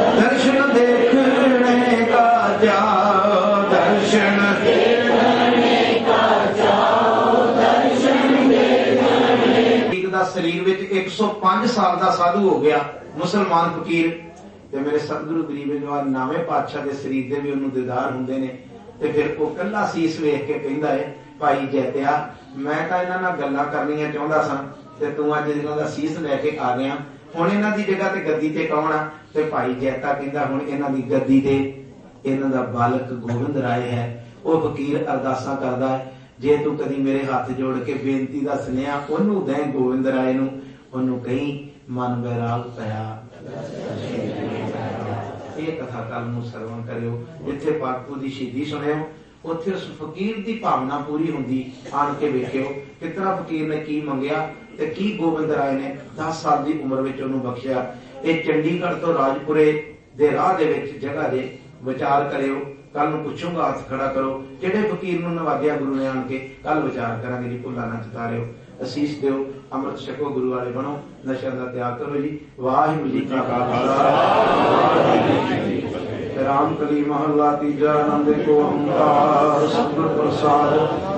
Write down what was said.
दर्शन देखने का जाओ, दर्शन शरीर विच 105 साल का साधु हो गया मुसलमान फकीर ते मेरे सतगुरु गरीब नवाज नावे पातशाह के शरीर के भी उन्होंने दीदार होंगे ने ते फिर वो कल्ला सीस वेख के कहंदा है भाई जैतिया मैं तो इन्हां नाल गल्लां करनियां चाहुंदा सां ते तूं अज इन्हां दा सीस लैके आ गया हुण इन्हां दी जगह ते गद्दी ते कौन आ ते भाई जैता कहंदा हुण इन्हां दी गद्दी ते इन्हां दा बालक गोविंद राय है। वो फकीर अरदासां करदा है जे तू कदी मेरे हाथ जोड़ के बेनती का सुनिया ओनू दे गोविंद राय नू ओनू कहीं मन बैराग पया। ये कथा कल नू सरवण करियो जिथे पाकू की शहीदी सुनियो उत्थे उस फकीर की भावना पूरी हुंदी आन के वेखियो कितना फकीर ने की मंगया ते की गोविंद राय ने 10 साल की उम्र विच ओनू बख्शिया। ये चंडीगढ़ तो राजपुरे दे राह दे विच जगह दे विचार करियो कल पूछूंगा हाथ खड़ा करो किहड़े फकीर नूं नवाजिया गुरु ने आन के कल विचार करांगे जी भुल्ला ना चितारियो असीस दिओ अमृत छको गुरु वाले बनो नशा का त्याग करो जी। वाहिगुरू जी का खालसा राम कली महला तीजा आनंद को ओंकार सतगुर प्रसाद।